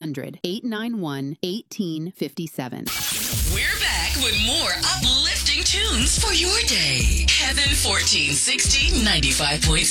1-800-891-1857. We're back with more uplifting tunes for your day. Heaven 1460 95.7.